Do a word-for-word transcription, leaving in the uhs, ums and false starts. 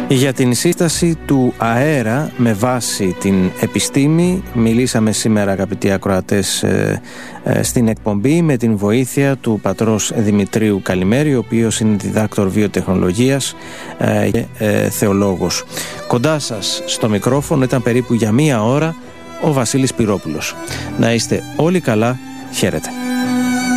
Για την σύσταση του αέρα με βάση την επιστήμη μιλήσαμε σήμερα, αγαπητοί ακροατές, στην εκπομπή με την βοήθεια του πατρός Δημητρίου Καλημέρη, ο οποίος είναι διδάκτορ βιοτεχνολογίας και θεολόγος. Κοντά σας στο μικρόφωνο ήταν περίπου για μία ώρα ο Βασίλης Πυρόπουλος. Να είστε όλοι καλά. Χαίρετε.